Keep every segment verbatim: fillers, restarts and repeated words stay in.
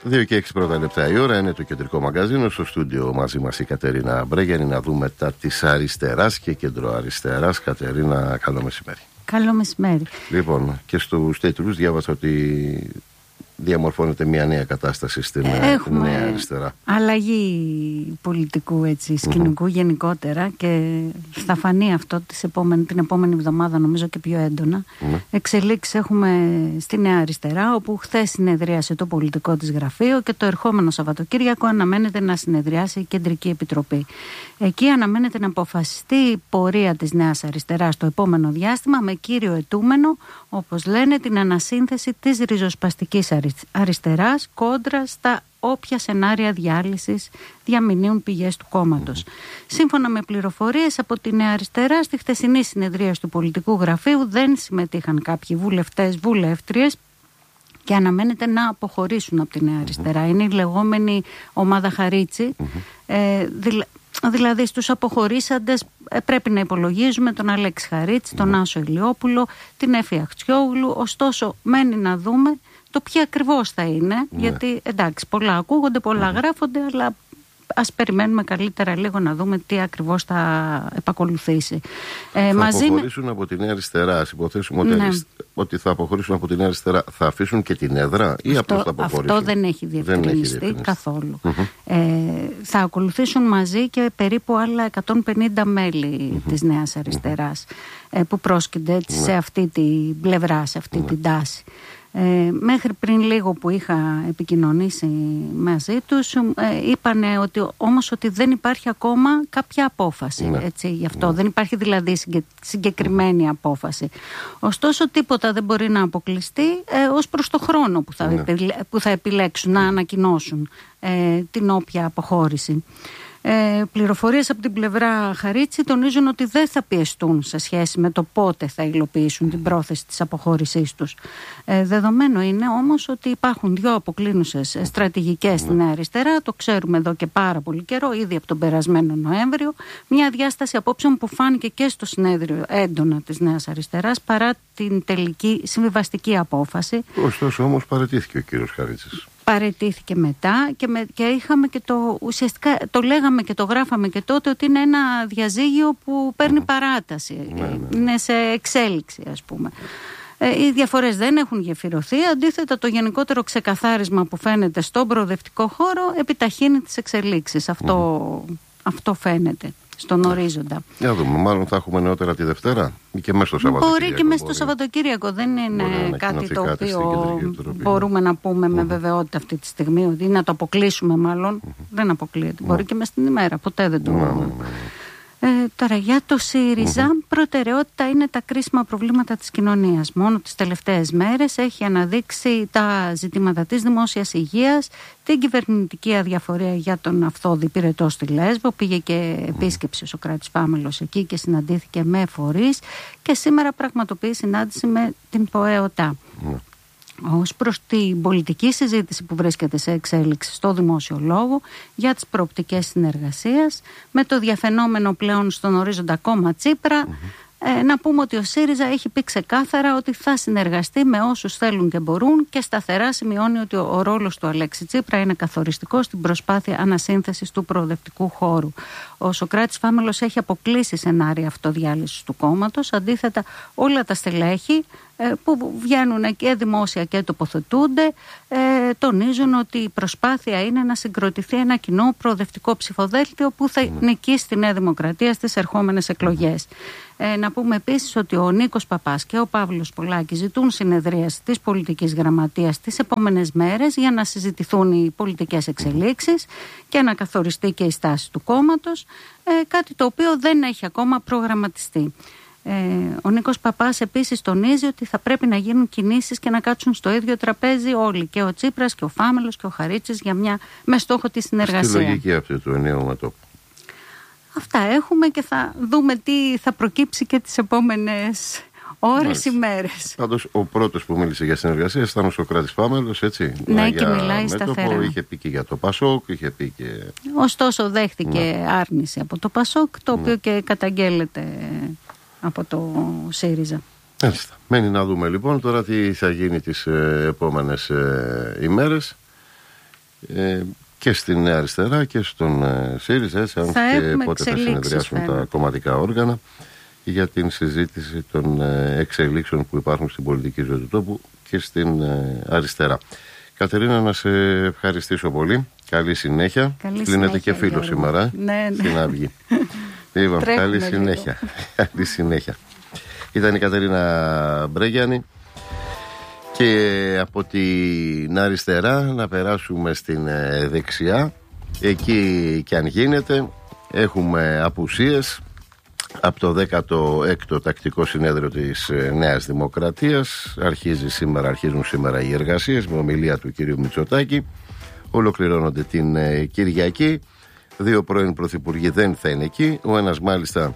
Δύο και έξι πρώτα λεπτά η ώρα, είναι το κεντρικό μαγκαζίνο. Στο στούντιο μαζί μας η Κατερίνα Μπρέγιανη να δούμε τα της αριστεράς και κεντροαριστεράς. Κατερίνα, καλό μεσημέρι. Καλό μεσημέρι. Λοιπόν, και στους τίτλους διάβασα ότι διαμορφώνεται μια νέα κατάσταση στην Έχουμε νέα αριστερά. Αλλαγή πολιτικού έτσι, σκηνικού mm-hmm. γενικότερα, και θα φανεί αυτό τις επόμενη, την επόμενη εβδομάδα νομίζω και πιο έντονα. Mm-hmm. Εξελίξεις έχουμε στη νέα αριστερά, όπου χθες συνεδρίασε το πολιτικό της γραφείο και το ερχόμενο Σαββατοκύριακο αναμένεται να συνεδριάσει η Κεντρική Επιτροπή. Εκεί αναμένεται να αποφασιστεί η πορεία της νέας αριστεράς το επόμενο διάστημα, με κύριο αιτούμενο, όπως λένε, την ανασύνθεση της ριζοσπαστικής αριστεράς κόντρα στα όποια σενάρια διάλυσης διαμηνύουν πηγές του κόμματος. Σύμφωνα με πληροφορίες από τη Νέα Αριστερά, στη χθεσινή συνεδρία του πολιτικού γραφείου δεν συμμετείχαν κάποιοι βουλευτές, βουλεύτριες, και αναμένεται να αποχωρήσουν από τη Νέα Αριστερά. Είναι η λεγόμενη ομάδα Χαρίτσι. Ε, δηλα... Δηλαδή στους αποχωρήσαντες πρέπει να υπολογίζουμε τον Αλέξη Χαρίτση, τον Άσο Ηλιόπουλο, την Έφη Αχτσιόγλου. Ωστόσο μένει να δούμε το ποιο ακριβώς θα είναι, ναι. γιατί εντάξει, πολλά ακούγονται, πολλά mm. γράφονται, αλλά ας περιμένουμε καλύτερα λίγο να δούμε τι ακριβώς θα επακολουθήσει. Ε, θα μαζί αποχωρήσουν με... από τη Νέα Αριστερά, ας υποθέσουμε ότι, ναι. ότι θα αποχωρήσουν από τη Νέα Αριστερά, θα αφήσουν και την έδρα ή αυτό, απλώς θα αποχωρήσουν? Αυτό δεν έχει διευκρινιστεί καθόλου. Mm-hmm. Ε, θα ακολουθήσουν μαζί και περίπου άλλα εκατόν πενήντα μέλη mm-hmm. της Νέας Αριστεράς mm-hmm. ε, που πρόσκυνται mm-hmm. σε αυτή την πλευρά, σε αυτή mm-hmm. την τάση. Ε, μέχρι πριν λίγο που είχα επικοινωνήσει μαζί τους, ε, είπανε ότι όμως ότι δεν υπάρχει ακόμα κάποια απόφαση, ναι. έτσι, γι' αυτό ναι. δεν υπάρχει δηλαδή συγκε, συγκεκριμένη απόφαση. Ωστόσο τίποτα δεν μπορεί να αποκλειστεί ε, ως προς το χρόνο που θα, ναι. επιλέ, που θα επιλέξουν να ανακοινώσουν ε, την όποια αποχώρηση. Ε, πληροφορίες από την πλευρά Χαρίτση τονίζουν ότι δεν θα πιεστούν σε σχέση με το πότε θα υλοποιήσουν την πρόθεση της αποχώρησής τους. Ε, δεδομένο είναι όμως ότι υπάρχουν δύο αποκλίνουσες στρατηγικές στην Νέα Αριστερά, το ξέρουμε εδώ και πάρα πολύ καιρό, ήδη από τον περασμένο Νοέμβριο, μια διάσταση απόψεων που φάνηκε και στο συνέδριο έντονα της Νέας Αριστεράς παρά την τελική συμβιβαστική απόφαση. Ωστόσο όμως παραιτήθηκε ο κύριος Χαρίτσης. Παραιτήθηκε μετά και, με, και είχαμε και το, ουσιαστικά το λέγαμε και το γράφαμε και τότε ότι είναι ένα διαζύγιο που παίρνει mm. παράταση, ναι, ναι. είναι σε εξέλιξη ας πούμε. Ε, οι διαφορές δεν έχουν γεφυρωθεί, αντίθετα το γενικότερο ξεκαθάρισμα που φαίνεται στον προοδευτικό χώρο επιταχύνει τις εξελίξεις, αυτό, mm. αυτό φαίνεται στον ορίζοντα. Για δούμε, μάλλον θα έχουμε νεότερα τη Δευτέρα ή και μέσα στο Σαββατοκύριακο. Μπορεί και μέσα στο Σαββατοκύριακο. Δεν είναι κάτι το οποίο μπορούμε να πούμε mm-hmm. με βεβαιότητα αυτή τη στιγμή, ότι να το αποκλείσουμε μάλλον. Mm-hmm. Δεν αποκλείεται. Mm-hmm. Μπορεί και μέσα στην ημέρα. Ποτέ δεν το mm-hmm. Ε, τώρα για το ΣΥΡΙΖΑ mm-hmm. προτεραιότητα είναι τα κρίσιμα προβλήματα της κοινωνίας. Μόνο τις τελευταίες μέρες έχει αναδείξει τα ζητήματα της δημόσιας υγείας, την κυβερνητική αδιαφορία για τον Αυθόδη Πυρετό στη Λέσβο. Πήγε και επίσκεψη ο Σωκράτης Φάμελος εκεί και συναντήθηκε με φορείς και σήμερα πραγματοποιεί συνάντηση με την ΠΟΕΟΤΑ. Mm. Ως προς την πολιτική συζήτηση που βρίσκεται σε εξέλιξη στο δημόσιο λόγο για τις προοπτικές συνεργασίας με το διαφαινόμενο πλέον στον ορίζοντα κόμμα Τσίπρα, mm-hmm. ε, να πούμε ότι ο ΣΥΡΙΖΑ έχει πει ξεκάθαρα ότι θα συνεργαστεί με όσους θέλουν και μπορούν και σταθερά σημειώνει ότι ο, ο ρόλος του Αλέξη Τσίπρα είναι καθοριστικός στην προσπάθεια ανασύνθεσης του προοδευτικού χώρου. Ο Σωκράτης Φάμελος έχει αποκλείσει σενάρια αυτοδιάλυσης του κόμματος. Αντίθετα, όλα τα στελέχη που βγαίνουν και δημόσια και τοποθετούνται ε, τονίζουν ότι η προσπάθεια είναι να συγκροτηθεί ένα κοινό προοδευτικό ψηφοδέλτιο που θα νικήσει τη Νέα Δημοκρατία στις ερχόμενες εκλογές. Ε, να πούμε επίσης ότι ο Νίκος Παπάς και ο Παύλος Πολάκης ζητούν συνεδρίαση της πολιτικής γραμματείας τις επόμενες μέρες για να συζητηθούν οι πολιτικές εξελίξεις και να καθοριστεί και η στάση του κόμματος, ε, κάτι το οποίο δεν έχει ακόμα προγραμματιστεί. Ε, ο Νίκος Παπάς επίσης τονίζει ότι θα πρέπει να γίνουν κινήσεις και να κάτσουν στο ίδιο τραπέζι όλοι, και ο Τσίπρας και ο Φάμελος και ο Χαρίτσης, για μια, με στόχο τη συνεργασία. Στη λογική αυτή του ενιαίου μετώπου. Αυτά έχουμε και θα δούμε τι θα προκύψει και τις επόμενες ώρες ή μέρες. Πάντως ο πρώτος που μίλησε για συνεργασία ήταν ο Σωκράτης Φάμελος, έτσι. Ναι, και μιλάει σταθερά. Είχε πει και για το Πασόκ, είχε πει και... Ωστόσο δέχτηκε ναι. άρνηση από το Πασόκ, το ναι. οποίο και καταγγέλλεται από το ΣΥΡΙΖΑ. Έλιστα. Μένει να δούμε λοιπόν τώρα τι θα γίνει τις ε, επόμενες ε, ημέρες ε, και στην Νέα Αριστερά και στον ε, ΣΥΡΙΖΑ, έτσι, αν και πότε θα συνεδριάσουν φαίνεται. τα κομματικά όργανα για την συζήτηση των ε, εξελίξεων που υπάρχουν στην πολιτική ζωή του τόπου και στην ε, αριστερά. Κατερίνα, να σε ευχαριστήσω πολύ. Καλή συνέχεια. Κλείνεται και φίλο Γιώργο. σήμερα ναι, ναι. στην Αυγή. Λοιπόν, καλή συνέχεια. καλή συνέχεια. Ήταν η Κατερίνα Μπρέγιανη. Και από την αριστερά να περάσουμε στην δεξιά. Εκεί και αν γίνεται έχουμε απουσίες από το δέκατο έκτο τακτικό συνέδριο της Νέας Δημοκρατίας. Αρχίζει σήμερα, αρχίζουν σήμερα οι εργασίες με ομιλία του κυρίου Μητσοτάκη. Ολοκληρώνονται την Κυριακή. Δύο πρώην πρωθυπουργοί δεν θα είναι εκεί. Ο ένας μάλιστα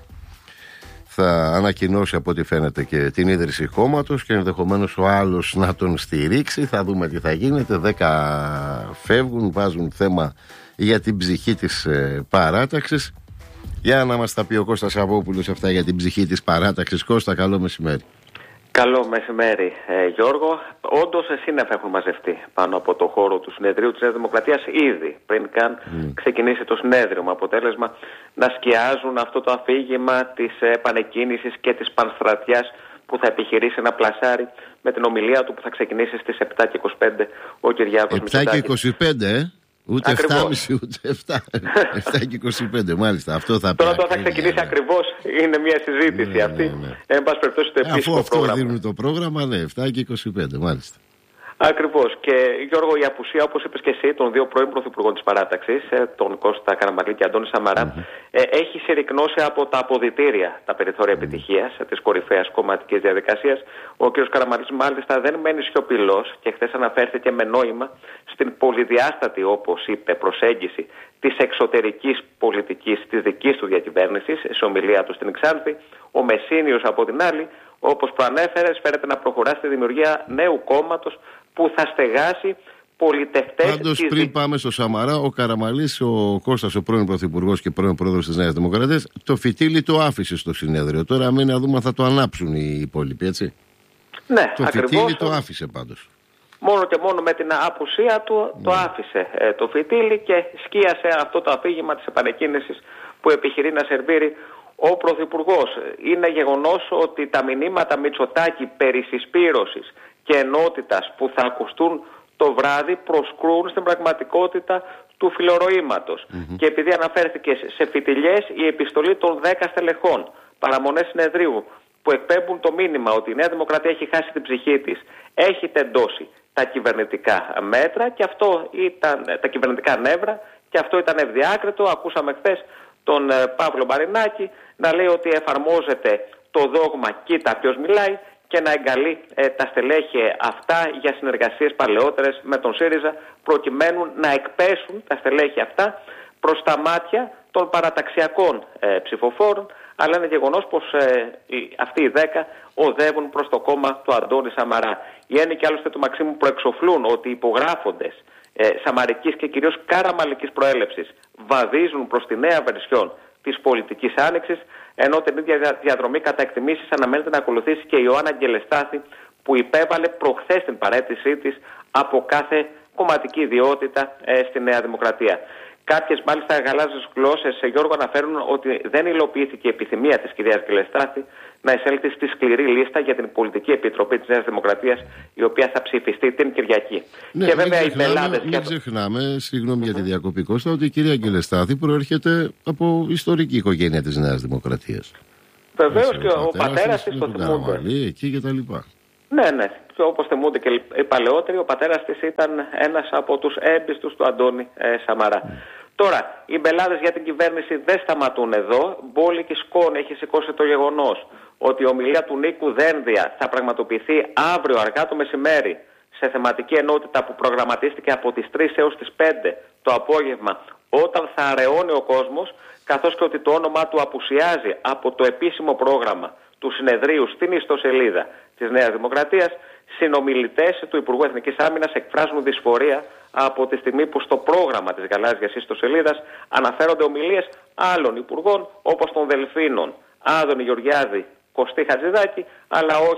θα ανακοινώσει από ό,τι φαίνεται και την ίδρυση κόμματος και ενδεχομένως ο άλλος να τον στηρίξει. Θα δούμε τι θα γίνεται. Δέκα φεύγουν, βάζουν θέμα για την ψυχή της ε, παράταξης. Για να μας τα πει ο Κώστας Αββόπουλος αυτά για την ψυχή της παράταξης. Κώστα, καλό μεσημέρι. Καλό μεσημέρι, ε, Γιώργο. Όντως, σύννεφα έχουν μαζευτεί πάνω από το χώρο του συνεδρίου της Νέας Δημοκρατίας ήδη πριν καν mm. ξεκινήσει το συνέδριο, με αποτέλεσμα να σκιάζουν αυτό το αφήγημα της επανεκκίνησης και της πανστρατιάς που θα επιχειρήσει να πλασάρει με την ομιλία του που θα ξεκινήσει στις επτά και είκοσι πέντε ο Κυριάκος Μητσοτάκης. επτά και είκοσι πέντε, ε! Ούτε επτά και μισή ούτε επτά. επτά και είκοσι πέντε, μάλιστα. Αυτό θα πει. Τώρα το θα ξεκινήσει ναι, ακριβώς. Είναι μια συζήτηση ναι, αυτή. Ναι, ναι. Εν πάση περιπτώσει το επίσημο αφού πρόγραμμα. Αυτό δίνουν το πρόγραμμα, ναι, επτά και είκοσι πέντε, μάλιστα. Ακριβώς. Και Γιώργο, η απουσία, όπως είπες και εσύ, των δύο πρώην πρωθυπουργών της παράταξης, τον Κώστα Καραμανλή και Αντώνη Σαμαρά, mm-hmm. ε, έχει συρρικνώσει από τα αποδυτήρια τα περιθώρια mm-hmm. επιτυχίας της κορυφαίας κομματικής διαδικασίας. Ο κ. Καραμανλής, μάλιστα, δεν μένει σιωπηλός και χθες αναφέρθηκε με νόημα στην πολυδιάστατη, όπως είπε, προσέγγιση της εξωτερικής πολιτικής της δικής του διακυβέρνησης, σε ομιλία του στην Ξάνθη. Ο Μεσίνιος, από την άλλη, όπως προανέφερες, φέρεται να προχωρά στη δημιουργία νέου κόμματος που θα στεγάσει πολιτευτές. Πάντως, πριν δι... πάμε στο Σαμαρά, ο Καραμανλής, ο Κώστας, ο πρώην πρωθυπουργός και πρώην πρόεδρος της Νέας Δημοκρατίας, το φυτίλι το άφησε στο συνέδριο. Τώρα, μην να δούμε, θα το ανάψουν οι υπόλοιποι, έτσι. Ναι, το ακριβώς. φυτίλι το άφησε πάντως. Μόνο και μόνο με την απουσία του ναι. το άφησε ε, το φυτίλι και σκίασε αυτό το αφήγημα της επανεκκίνησης που επιχειρεί να σερβίρει ο Πρωθυπουργός. Είναι γεγονός ότι τα μηνύματα Μητσοτάκη περί συσπήρωσης και ενότητας που θα ακουστούν το βράδυ προσκρούν στην πραγματικότητα του φιλορωήματος. Mm-hmm. Και επειδή αναφέρθηκε σε φιτιλιές, η επιστολή των δέκα στελεχών παραμονές συνεδρίου που εκπέμπουν το μήνυμα ότι η Νέα Δημοκρατία έχει χάσει την ψυχή της, έχει τεντώσει τα κυβερνητικά μέτρα και αυτό ήταν τα κυβερνητικά νεύρα και αυτό ήταν ευδιάκριτο. Ακούσαμε χθες τον ε, Παύλο Μαρινάκη να λέει ότι εφαρμόζεται το δόγμα «Κοίτα ποιος μιλάει» και να εγκαλεί ε, τα στελέχη αυτά για συνεργασίες παλαιότερες με τον ΣΥΡΙΖΑ προκειμένου να εκπέσουν τα στελέχη αυτά προς τα μάτια των παραταξιακών ε, ψηφοφόρων, αλλά είναι γεγονός πως ε, οι, αυτοί οι δέκα οδεύουν προς το κόμμα του Αντώνη Σαμαρά. Οι έννοικοι άλλωστε του Μαξίμου προεξοφλούν ότι οι υπογράφοντες ε, σαμαρικής και κυρίως καραμανλικής προέλευσης βαδίζουν προς τη νέα βερσιόν της πολιτικής άνοιξης, ενώ την ίδια διαδρομή κατά εκτιμήσεις αναμένεται να ακολουθήσει και η Ιωάννα Αγγελεστάθη, που υπέβαλε προχθές την παραίτησή της από κάθε κομματική ιδιότητα ε, στη Νέα Δημοκρατία. Κάποιες μάλιστα γαλάζιες γλώσσες, Γιώργο, αναφέρουν ότι δεν υλοποιήθηκε η επιθυμία της κυρίας Αγγελεστάθη να εισέλθει στη σκληρή λίστα για την Πολιτική Επιτροπή της Νέας Δημοκρατίας, η οποία θα ψηφιστεί την Κυριακή. Ναι, και βέβαια οι πελάτες. Μην ξεχνάμε, συγγνώμη mm-hmm. για τη διακοπή, Κώστα, ότι η κυρία Αγγελεστάθη προέρχεται από ιστορική οικογένεια της Νέας Δημοκρατίας. Βεβαίως και ο, ο πατέρας της το θυμούνται. Εκεί και τα λοιπά. Ναι, ναι. Και όπως θυμούνται και οι παλαιότεροι, ο πατέρας της ήταν ένας από τους έμπιστους του Αντώνη ε, Σαμαρά. Mm. Τώρα, οι μπελάδες για την κυβέρνηση δεν σταματούν εδώ. Μπόλικη σκόνη έχει σηκώσει το γεγονός ότι η ομιλία του Νίκου Δένδια θα πραγματοποιηθεί αύριο αργά το μεσημέρι σε θεματική ενότητα που προγραμματίστηκε από τις τρεις έως τις πέντε το απόγευμα, όταν θα αραιώνει ο κόσμος, καθώς και ότι το όνομά του απουσιάζει από το επίσημο πρόγραμμα του συνεδρίου στην ιστοσελίδα της Νέας Δημοκρατίας. Συνομιλητές του Υπουργού Εθνικής Άμυνας εκφράζουν δυσφορία από τη στιγμή που στο πρόγραμμα της γαλάζιας ιστοσελίδας αναφέρονται ομιλίες άλλων υπουργών, όπως των Δελφίνων Άδωνη Γεωργιάδη, Κωστή Χατζηδάκη, αλλά όχι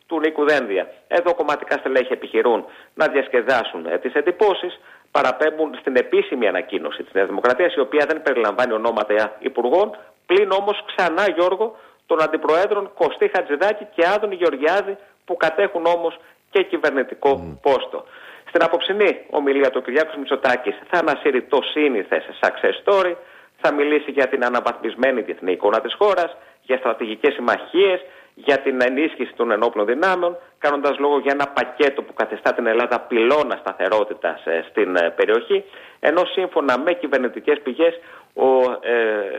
του Νίκου Δένδια. Εδώ κομματικά στελέχη επιχειρούν να διασκεδάσουν ε, τις εντυπώσεις, παραπέμπουν στην επίσημη ανακοίνωση της Νέας Δημοκρατίας, η οποία δεν περιλαμβάνει ονόματα υπουργών, πλην όμως ξανά, Γιώργο, των αντιπροέδρων Κωστή Χατζηδάκη και Άδωνη Γεωργιάδη, που κατέχουν όμως και κυβερνητικό mm. πόστο. Στην απόψινή ομιλία του Κυριάκος Μητσοτάκης θα ανασύρει το σύνηθες success story, θα μιλήσει για την αναβαθμισμένη διεθνή εικόνα της χώρας, για στρατηγικές συμμαχίες, για την ενίσχυση των ενόπλων δυνάμεων, κάνοντας λόγο για ένα πακέτο που καθιστά την Ελλάδα πυλώνα σταθερότητας ε, στην ε, περιοχή, ενώ σύμφωνα με κυβερνητικές πηγές ο, ε,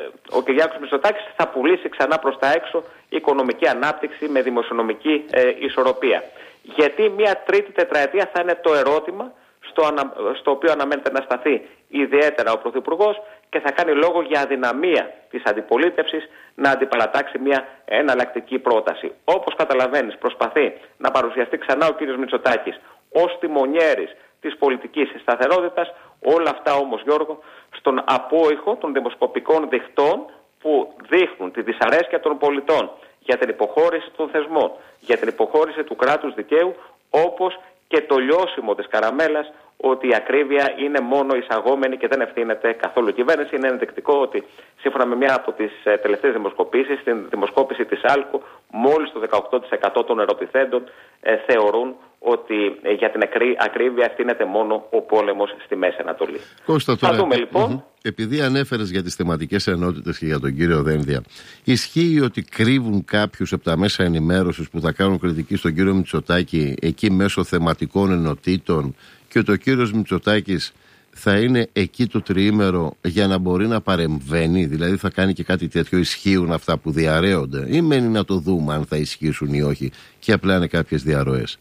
ο Κυριάκος Μητσοτάκης θα πουλήσει ξανά προς τα έξω οικονομική ανάπτυξη με δημοσιονομική ε, ισορροπία. Γιατί μια τρίτη τετραετία θα είναι το ερώτημα στο, ανα, στο οποίο αναμένεται να σταθεί ιδιαίτερα ο Πρωθυπουργός, και θα κάνει λόγο για αδυναμία της αντιπολίτευσης να αντιπαρατάξει μια εναλλακτική πρόταση. Όπως καταλαβαίνεις, προσπαθεί να παρουσιαστεί ξανά ο κύριος Μητσοτάκης ως τιμονιέρης της πολιτικής σταθερότητας. Όλα αυτά όμως, Γιώργο, στον απόϊχο των δημοσκοπικών δικτών που δείχνουν τη δυσαρέσκεια των πολιτών για την υποχώρηση των θεσμών, για την υποχώρηση του κράτους δικαίου, όπως και το λιώσιμο της καραμέλας ότι η ακρίβεια είναι μόνο εισαγόμενη και δεν ευθύνεται καθόλου η κυβέρνηση. Είναι ενδεικτικό ότι σύμφωνα με μια από τις τελευταίες δημοσκοπήσεις, στην δημοσκόπηση της Άλκο, μόλις το δεκαοκτώ τοις εκατό των ερωτηθέντων ε, θεωρούν ότι ε, για την ακρίβεια ευθύνεται μόνο ο πόλεμος στη Μέση Ανατολή. Κώστα, τώρα, θα δούμε λοιπόν. Mm-hmm. Επειδή ανέφερες για τις θεματικές ενότητες και για τον κύριο Δένδια, ισχύει ότι κρύβουν κάποιους από τα μέσα ενημέρωσης που θα κάνουν κριτική στον κύριο Μητσοτάκη εκεί μέσω θεματικών ενωτήτων, και ότι ο κύριος Μητσοτάκης θα είναι εκεί το τριήμερο για να μπορεί να παρεμβαίνει, δηλαδή θα κάνει και κάτι τέτοιο? Ισχύουν αυτά που διαρρέονται, ή μένει να το δούμε αν θα ισχύσουν ή όχι και απλά είναι κάποιες διαρροές?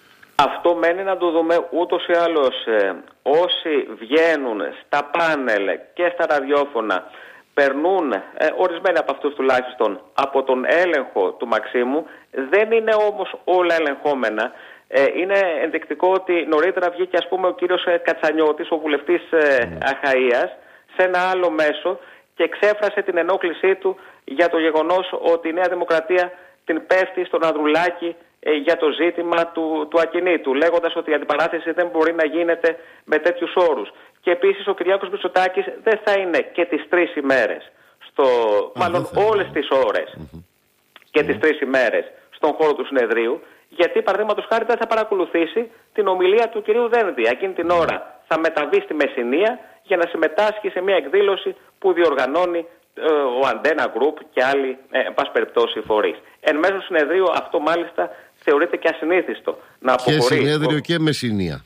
Αυτό μένει να το δούμε. Ούτως ή άλλως ε, όσοι βγαίνουν στα πάνελ και στα ραδιόφωνα περνούν, ε, ορισμένοι από αυτούς τουλάχιστον, από τον έλεγχο του Μαξίμου. Δεν είναι όμως όλα ελεγχόμενα. Ε, είναι ενδεικτικό ότι νωρίτερα βγήκε, ας πούμε, ο κύριος Κατσανιώτης, ο βουλευτής ε, Αχαΐας, σε ένα άλλο μέσο και εξέφρασε την ενόχλησή του για το γεγονός ότι η Νέα Δημοκρατία την πέφτει στον Ανδρουλάκη ε, για το ζήτημα του, του ακινήτου, λέγοντας ότι η αντιπαράθεση δεν μπορεί να γίνεται με τέτοιους όρους. Και επίσης ο Κυριάκος Μητσοτάκης δεν θα είναι και τις τρεις ημέρες, στο, Α, μάλλον όλες τις ώρες mm-hmm. και mm-hmm. τις τρεις ημέρες στον χώρο του συνεδρίου, γιατί παραδείγματος χάρη δεν θα παρακολουθήσει την ομιλία του κυρίου Δένδια. Εκείνη την ώρα θα μεταβεί στη Μεσσηνία για να συμμετάσχει σε μια εκδήλωση που διοργανώνει ε, ο Αντένα Group και άλλοι, ε, εν πάση περιπτώσει, φορείς. Εν μέσω συνεδρίου αυτό μάλιστα θεωρείται και ασυνήθιστο. Να αποχωρεί. Και συνέδριο και Μεσσηνία.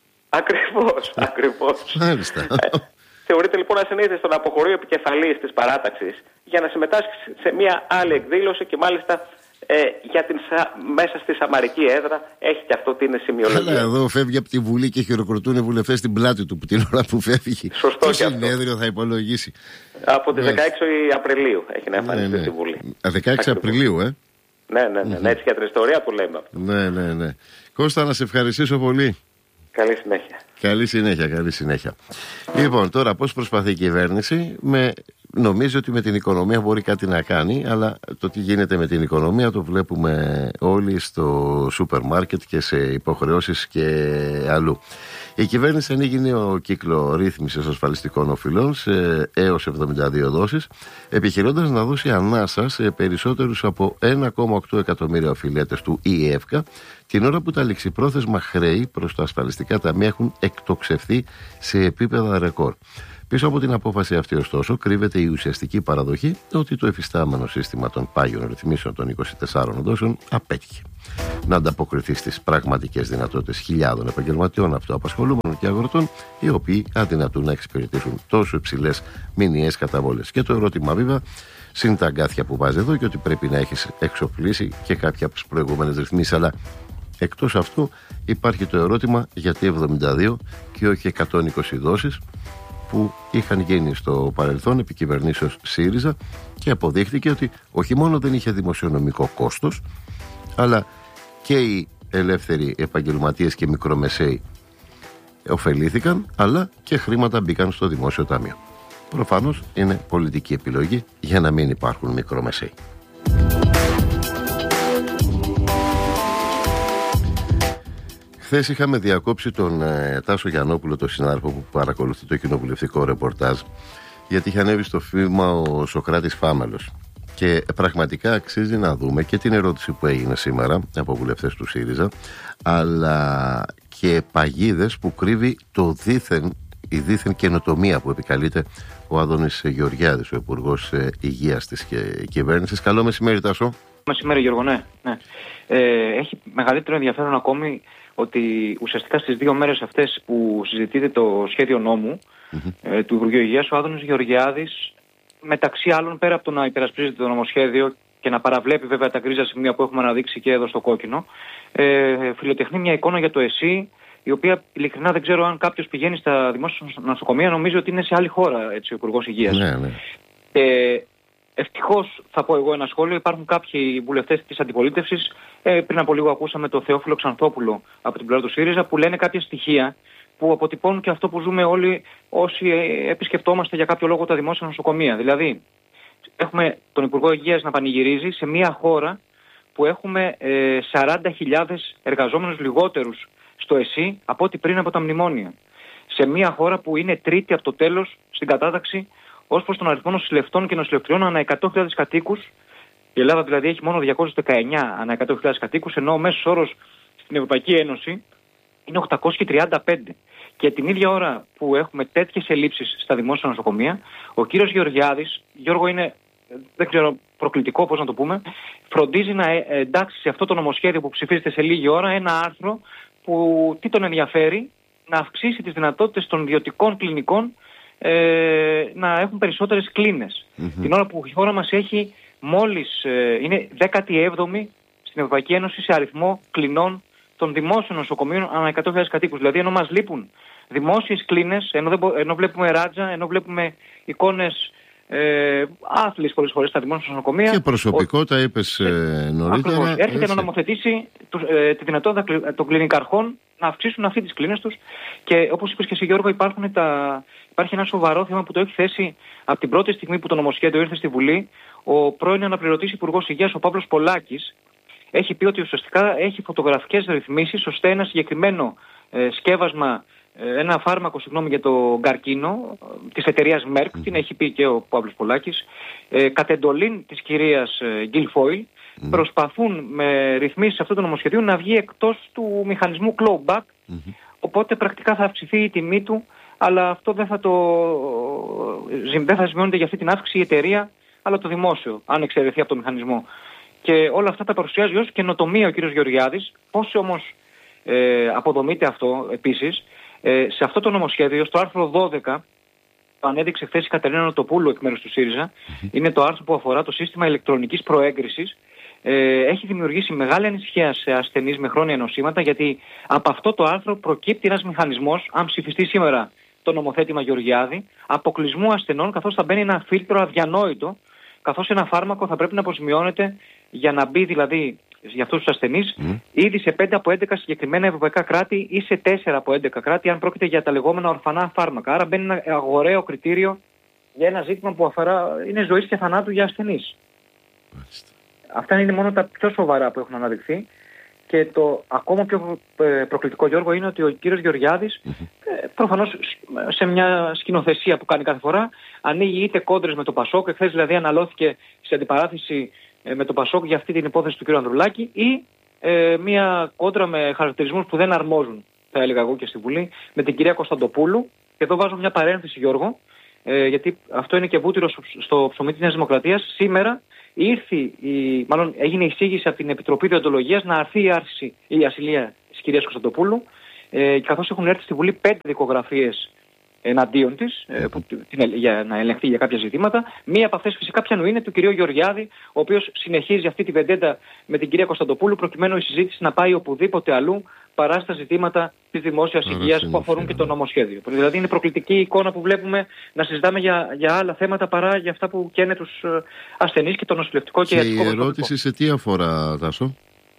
Ακριβώς, ακριβώς. Μάλιστα. Ε, θεωρείται λοιπόν ασυνήθιστο να αποχωρεί ο επικεφαλής της παράταξης για να συμμετάσχει σε μια άλλη εκδήλωση και μάλιστα Ε, για την, μέσα στη Σαμαρική έδρα έχει και αυτό την σημειολογία. Αλλά εδώ φεύγει από τη Βουλή και χειροκροτούν οι βουλευτές στην πλάτη του την ώρα που φεύγει. Σωστό. Το συνέδριο θα υπολογίσει. Από τις δεκαέξι Απριλίου έχει να εμφανιστεί ναι, ναι. στη Βουλή. Α, δεκαέξι Απριλίου, ε. Ναι, ναι, ναι, ναι. Έτσι για την ιστορία που λέμε. Ναι, ναι, ναι. Κώστα, να σε ευχαριστήσω πολύ. Καλή συνέχεια. Καλή συνέχεια, καλή συνέχεια. Λοιπόν, τώρα πώς προσπαθεί η κυβέρνηση? Με... Νομίζω ότι με την οικονομία μπορεί κάτι να κάνει, αλλά το τι γίνεται με την οικονομία το βλέπουμε όλοι στο σούπερ μάρκετ και σε υποχρεώσεις και αλλού. Η κυβέρνηση ανοίγει νέο κύκλο ρύθμισης ασφαλιστικών οφειλών σε έως εβδομήντα δύο δόσεις, επιχειρώντας να δώσει ανάσα σε περισσότερους από ένα κόμμα οκτώ εκατομμύρια οφειλέτες του ΙΕΦΚΑ, την ώρα που τα ληξιπρόθεσμα χρέη προς τα ασφαλιστικά ταμεία έχουν εκτοξευθεί σε επίπεδα ρεκόρ. Πίσω από την απόφαση αυτή, ωστόσο, κρύβεται η ουσιαστική παραδοχή ότι το εφιστάμενο σύστημα των πάγιων ρυθμίσεων των είκοσι τεσσάρων δόσεων απέτυχε να ανταποκριθεί στις πραγματικές δυνατότητες χιλιάδων επαγγελματιών, αυτοαπασχολούμενων και αγροτών, οι οποίοι αδυνατούν να εξυπηρετήσουν τόσο υψηλές μηνιαίες καταβόλες. Και το ερώτημα, βέβαια, συν τα αγκάθια που βάζει εδώ, και ότι πρέπει να έχεις εξοπλίσει και κάποια από τις προηγούμενες ρυθμίσεις. Αλλά εκτός αυτού, υπάρχει το ερώτημα γιατί εβδομήντα δύο και όχι εκατόν είκοσι δόσεις που είχαν γίνει στο παρελθόν επί κυβερνήσεως ΣΥΡΙΖΑ, και αποδείχθηκε ότι όχι μόνο δεν είχε δημοσιονομικό κόστος, αλλά και οι ελεύθεροι επαγγελματίες και μικρομεσαίοι ωφελήθηκαν, αλλά και χρήματα μπήκαν στο δημόσιο ταμείο. Προφανώς είναι πολιτική επιλογή για να μην υπάρχουν μικρομεσαίοι. Εχθές είχαμε διακόψει τον ε, Τάσο Γιαννόπουλο, τον συνάδελφο που παρακολουθεί το κοινοβουλευτικό ρεπορτάζ, γιατί είχε ανέβει στο βήμα ο Σωκράτης Φάμελος. Και πραγματικά αξίζει να δούμε και την ερώτηση που έγινε σήμερα από βουλευτές του ΣΥΡΙΖΑ, αλλά και παγίδες που κρύβει το δίθεν, η δίθεν καινοτομία που επικαλείται ο Άδωνης Γεωργιάδης, ο Υπουργός Υγείας της κυβέρνησης. Καλό μεσημέρι, Τάσο. Μεσημέρι, Γιώργο, ναι. ναι. Ε, έχει μεγαλύτερο ενδιαφέρον ακόμη ότι ουσιαστικά στις δύο μέρες αυτές που συζητείται το σχέδιο νόμου mm-hmm. ε, του Υπουργείου Υγείας, ο Άδωνης Γεωργιάδης, μεταξύ άλλων, πέρα από το να υπερασπίζεται το νομοσχέδιο και να παραβλέπει βέβαια τα γκρίζα σημεία που έχουμε αναδείξει και εδώ στο κόκκινο, ε, φιλοτεχνεί μια εικόνα για το ΕΣΥ, η οποία ειλικρινά δεν ξέρω αν κάποιος πηγαίνει στα δημόσια νοσοκομεία, νομίζει ότι είναι σε άλλη χώρα, έτσι, ο Υπουργός Υγείας. Ναι, ναι. Ε, ευτυχώς, θα πω εγώ ένα σχόλιο, υπάρχουν κάποιοι βουλευτές της αντιπολίτευσης, ε, πριν από λίγο ακούσαμε το Θεόφιλο Ξανθόπουλο από την πλευρά του ΣΥΡΙΖΑ, που λένε κάποια στοιχεία που αποτυπώνουν και αυτό που ζούμε όλοι όσοι επισκεπτόμαστε για κάποιο λόγο τα δημόσια νοσοκομεία. Δηλαδή, έχουμε τον Υπουργό Υγείας να πανηγυρίζει σε μια χώρα που έχουμε ε, σαράντα χιλιάδες εργαζόμενους λιγότερους στο ΕΣΥ από ό,τι πριν από τα μνημόνια. Σε μια χώρα που είναι τρίτη από το τέλος στην κατάταξη ως προς τον αριθμό νοσηλευτών και νοσηλευτριών ανά εκατό χιλιάδες κατοίκους. Η Ελλάδα δηλαδή έχει μόνο διακόσιες δεκαεννιά ανά εκατό χιλιάδες κατοίκους, ενώ ο μέσος όρος στην Ευρωπαϊκή Ένωση είναι οκτακόσιες τριάντα πέντε. Και την ίδια ώρα που έχουμε τέτοιες ελλείψεις στα δημόσια νοσοκομεία, ο κύριος Γεωργιάδης, Γιώργο, είναι, δεν ξέρω, προκλητικό πώς να το πούμε, φροντίζει να εντάξει σε αυτό το νομοσχέδιο που ψηφίζεται σε λίγη ώρα ένα άρθρο που τι τον ενδιαφέρει, να αυξήσει τις δυνατότητες των ιδιωτικών κλινικών ε, να έχουν περισσότερες κλίνες. Mm-hmm. Την ώρα που η χώρα μας έχει μόλις, ε, είναι δέκατη έβδομη στην Ευρωπαϊκή Ένωση σε αριθμό κλινών των δημόσιων νοσοκομείων ανά εκατό χιλιάδες κατοίκους. Δηλαδή, ενώ μας λείπουν δημόσιες κλίνες, ενώ, δεν, ενώ βλέπουμε ράτζα, ενώ βλέπουμε εικόνες ε, άθλιες πολλές φορές στα δημόσια νοσοκομεία. Και προσωπικότητα, ο, είπες ε, νωρίτερα. Ακριβώς. Έρχεται έτσι να νομοθετήσει τους, ε, τη δυνατότητα των κλινικαρχών να αυξήσουν αυτή τις κλίνες τους. Και όπως είπες και εσύ, Γιώργο, υπάρχουν τα, υπάρχει ένα σοβαρό θέμα που το έχει θέσει από την πρώτη στιγμή που το νομοσχέδιο ήρθε στη Βουλή ο πρώην αναπληρωτής Υπουργός Υγείας, ο Παύλος Πολάκης. Έχει πει ότι ουσιαστικά έχει φωτογραφικές ρυθμίσεις ώστε ένα συγκεκριμένο ε, σκεύασμα, ε, ένα φάρμακο συγγνώμη, για το καρκίνο ε, της εταιρείας Merck, mm. την έχει πει και ο Παύλος Πολάκης, ε, κατ' εντολή της κυρίας ε, Guilfoyle, mm. προσπαθούν με ρυθμίσεις αυτού του νομοσχεδίου να βγει εκτός του μηχανισμού clawback, mm-hmm. οπότε πρακτικά θα αυξηθεί η τιμή του, αλλά αυτό δεν θα, το, δεν θα σημειώνεται για αυτή την αύξηση η εταιρεία, αλλά το δημόσιο, αν εξαιρεθεί από το μηχανισμό. Και όλα αυτά τα παρουσιάζει ως καινοτομία ο κύριος Γεωργιάδης. Πώς όμως ε, αποδομείται αυτό επίσης, ε, σε αυτό το νομοσχέδιο, στο άρθρο δώδεκα, το ανέδειξε χθες η Κατερίνα Νοτοπούλου εκ μέρους του ΣΥΡΙΖΑ, mm-hmm. είναι το άρθρο που αφορά το σύστημα ηλεκτρονικής προέγκρισης. Ε, έχει δημιουργήσει μεγάλη ανησυχία σε ασθενείς με χρόνια νοσήματα, γιατί από αυτό το άρθρο προκύπτει ένας μηχανισμός, αν ψηφιστεί σήμερα το νομοθέτημα Γεωργιάδη, αποκλεισμού ασθενών, καθώς θα μπαίνει ένα φίλτρο αδιανόητο, καθώς ένα φάρμακο θα πρέπει να αποσημειώνεται για να μπει δηλαδή για αυτούς τους ασθενείς mm. ήδη σε πέντε από έντεκα συγκεκριμένα ευρωπαϊκά κράτη ή σε τέσσερα από έντεκα κράτη, αν πρόκειται για τα λεγόμενα ορφανά φάρμακα. Άρα μπαίνει ένα αγοραίο κριτήριο για ένα ζήτημα που αφορά, είναι ζωής και θανάτου για ασθενείς. Mm. Αυτά είναι μόνο τα πιο σοβαρά που έχουν αναδειχθεί. Και το ακόμα πιο προκλητικό, Γιώργο, είναι ότι ο κύριος Γεωργιάδης mm-hmm. προφανώς σε μια σκηνοθεσία που κάνει κάθε φορά ανοίγει είτε κόντρες με το Πασόκ, εχθές δηλαδή αναλώθηκε σε αντιπαράθεση με το Πασόκ για αυτή την υπόθεση του κ. Ανδρουλάκη, ή ε, μια κόντρα με χαρακτηρισμούς που δεν αρμόζουν, θα έλεγα εγώ και στη Βουλή, με την κυρία Κωνσταντοπούλου. Και εδώ βάζω μια παρένθεση, Γιώργο, ε, γιατί αυτό είναι και βούτυρο στο ψωμί της Νέας Δημοκρατίας. Σήμερα ήρθε η, μάλλον έγινε εισήγηση από την Επιτροπή Διοντολογίας να αρθεί η, άρση, η ασυλία της κυρίας Κωνσταντοπούλου, ε, καθώς έχουν έρθει στη Βουλή πέντε δικογραφίες εναντίον της, ε, που, την, για να ελεγχθεί για κάποια ζητήματα. Μία από αυτές φυσικά ποιανού είναι του κυρίου Γεωργιάδη, ο οποίος συνεχίζει αυτή τη βεντέτα με την κυρία Κωνσταντοπούλου, προκειμένου η συζήτηση να πάει οπουδήποτε αλλού παρά στα ζητήματα της δημόσιας υγείας που αφορούν και το νομοσχέδιο. Δηλαδή είναι προκλητική η εικόνα που βλέπουμε να συζητάμε για, για άλλα θέματα παρά για αυτά που καίνε τους ασθενείς και το νοσηλευτικό και, και ιατρικό. Και η ερώτηση σε τι αφορά, Τάσο?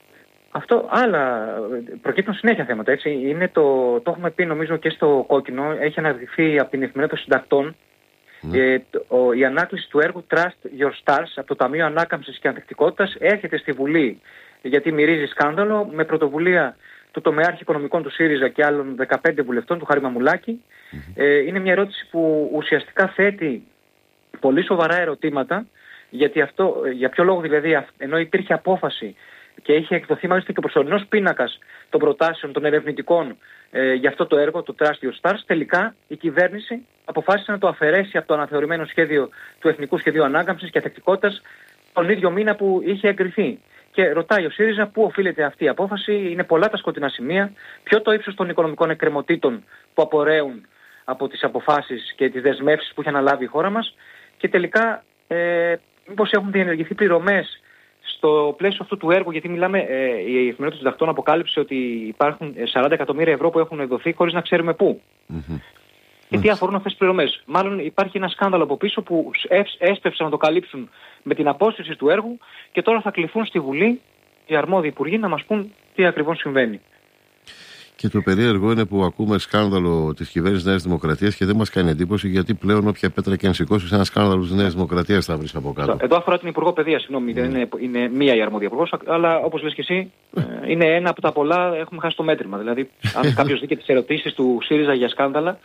Αυτό, άλλα, προκύπτουν συνέχεια θέματα, έτσι. Είναι το, το έχουμε πει νομίζω και στο κόκκινο, έχει αναδειχθεί από την Εφημερίδα των Συντακτών mm. ε, το, η ανάκληση του έργου Trust Your Stars από το Ταμείο Ανάκαμψης και Ανθεκτικότητας έρχεται στη Βουλή γιατί μυρίζει σκάνδαλο, με πρωτοβουλία του τομεάρχη οικονομικών του ΣΥΡΙΖΑ και άλλων δεκαπέντε βουλευτών, του Χάρη Μαμουλάκη. Mm-hmm. Ε, είναι μια ερώτηση που ουσιαστικά θέτει πολύ σοβαρά ερωτήματα, γιατί αυτό, για ποιο λόγο δηλαδή, ενώ υπήρχε απόφαση και είχε εκδοθεί μάλιστα και ο προσωρινός πίνακας των προτάσεων των ερευνητικών ε, για αυτό το έργο, το Trust Your Stars, τελικά η κυβέρνηση αποφάσισε να το αφαιρέσει από το αναθεωρημένο σχέδιο του Εθνικού Σχεδίου Ανάκαμψης και Ανθεκτικότητας τον ίδιο μήνα που είχε εγκριθεί. Και ρωτάει ο ΣΥΡΙΖΑ πού οφείλεται αυτή η απόφαση, είναι πολλά τα σκοτεινά σημεία, ποιο το ύψος των οικονομικών εκκρεμωτήτων που απορρέουν από τις αποφάσεις και τις δεσμεύσεις που έχει αναλάβει η χώρα μας, και τελικά ε, μήπως έχουν διενεργηθεί πληρωμές στο πλαίσιο αυτού του έργου, γιατί μιλάμε, ε, η εφημερίδα των συντακτών αποκάλυψε ότι υπάρχουν σαράντα εκατομμύρια ευρώ που έχουν δοθεί χωρίς να ξέρουμε πού. Mm-hmm. Και τι αφορούν αυτές τις πληρωμές. Μάλλον υπάρχει ένα σκάνδαλο από πίσω που έσπευσαν να το καλύψουν με την απόσυρση του έργου και τώρα θα κληθούν στη Βουλή οι αρμόδιοι υπουργοί να μας πούν τι ακριβώς συμβαίνει. Και το περίεργο είναι που ακούμε σκάνδαλο της κυβέρνησης Νέας Δημοκρατίας και δεν μας κάνει εντύπωση, γιατί πλέον όποια πέτρα και αν σηκώσεις ένα σκάνδαλο της Νέας Δημοκρατίας θα βρεις από κάτω. Εδώ αφορά την Υπουργό Παιδείας, συγγνώμη, δεν είναι, είναι μία η αρμόδια υπουργός, αλλά όπως λες και εσύ, είναι ένα από τα πολλά, έχουμε χάσει το μέτρημα. Δηλαδή, αν κάποιος δει και τις ερωτήσεις του ΣΥΡΙΖΑ για σκάνδαλα.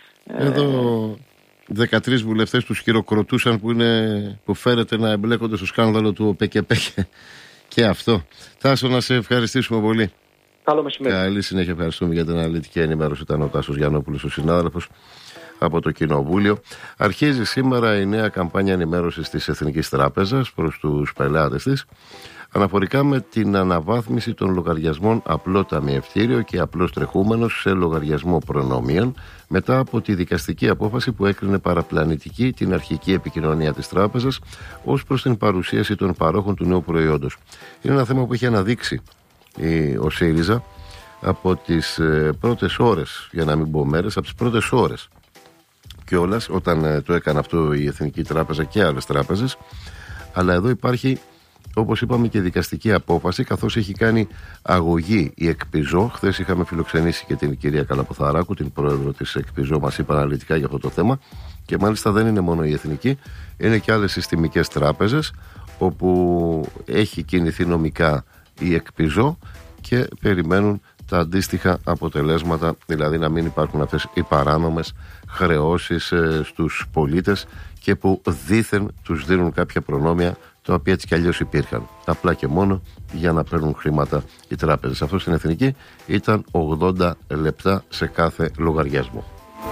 Εδώ δεκατρείς βουλευτές τους χειροκροτούσαν που, είναι, που φέρεται να εμπλέκονται στο σκάνδαλο του ΟΠΕΚΕΠΕ. Και αυτό. Τάσο, να σε ευχαριστήσουμε πολύ. Καλό μεσημέρι. Καλή συνέχεια, ευχαριστούμε για την αναλυτική ενημέρωση. Ήταν ο Τάσος Γιαννόπουλος, ο συνάδελφος από το Κοινοβούλιο. Αρχίζει σήμερα η νέα καμπάνια ενημέρωσης της Εθνικής Τράπεζας προς τους πελάτες της, αναφορικά με την αναβάθμιση των λογαριασμών απλό ταμιευτήριο και απλός τρεχούμενος σε λογαριασμό προνομίων, μετά από τη δικαστική απόφαση που έκρινε παραπλανητική την αρχική επικοινωνία της τράπεζας ως προς την παρουσίαση των παρόχων του νέου προϊόντος. Είναι ένα θέμα που έχει αναδείξει ο ΣΥΡΙΖΑ από τις πρώτες ώρες, για να μην πω μέρες, από τις πρώτες ώρες κιόλας, όταν το έκανε αυτό η Εθνική Τράπεζα και άλλες τράπεζες. Αλλά εδώ υπάρχει, όπως είπαμε, και δικαστική απόφαση, καθώς έχει κάνει αγωγή η ΕΚΠΙΖΟ. Χθες είχαμε φιλοξενήσει και την κυρία Καλαποθαράκου, την πρόεδρο της ΕΚΠΙΖΟ, μας είπε αναλυτικά για αυτό το θέμα. Και μάλιστα δεν είναι μόνο η Εθνική, είναι και άλλες συστημικές τράπεζες όπου έχει κινηθεί νομικά η ΕΚΠΙΖΟ και περιμένουν τα αντίστοιχα αποτελέσματα, δηλαδή να μην υπάρχουν αυτές οι παράνομες χρεώσεις ε, στους πολίτες και που δήθεν τους δίνουν κάποια προνόμια, τα οποία έτσι κι αλλιώς υπήρχαν, απλά και μόνο για να παίρνουν χρήματα οι τράπεζες. Αυτό στην Εθνική ήταν ογδόντα λεπτά σε κάθε λογαριασμό.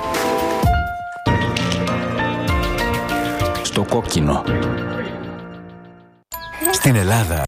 Στο κόκκινο. Στην Ελλάδα,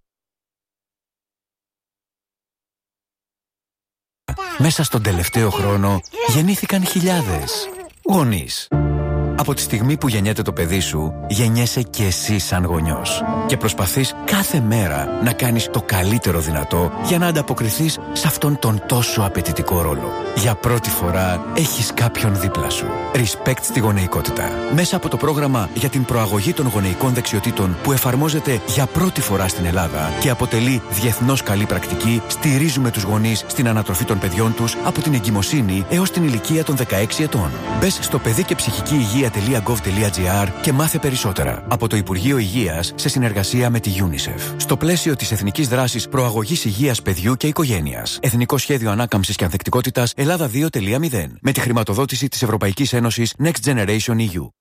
μέσα στον τελευταίο χρόνο γεννήθηκαν χιλιάδες γονείς. Από τη στιγμή που γεννιέται το παιδί σου, γεννιέσαι και εσύ σαν γονιός. Και προσπαθείς κάθε μέρα να κάνεις το καλύτερο δυνατό για να ανταποκριθείς σε αυτόν τον τόσο απαιτητικό ρόλο. Για πρώτη φορά έχεις κάποιον δίπλα σου. Respect στη γονεϊκότητα. Μέσα από το πρόγραμμα για την προαγωγή των γονεϊκών δεξιοτήτων που εφαρμόζεται για πρώτη φορά στην Ελλάδα και αποτελεί διεθνώς καλή πρακτική, στηρίζουμε τους γονείς στην ανατροφή των παιδιών τους από την εγκυμοσύνη έως την ηλικία των δεκαέξι ετών. Μπες στο παιδί και ψυχική υγεία τελεία γκοβ τελεία τζι άρ και μάθε περισσότερα από το Υπουργείο Υγείας σε συνεργασία με τη UNICEF. Στο πλαίσιο της Εθνικής Δράσης Προαγωγής Υγείας Παιδιού και Οικογένειας. Εθνικό Σχέδιο Ανάκαμψης και Ανθεκτικότητας Ελλάδα δύο τελεία μηδέν. Με τη χρηματοδότηση της Ευρωπαϊκής Ένωσης Next Generation ι γιου.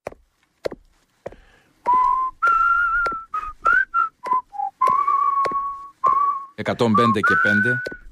εκατόν πέντε και πέντε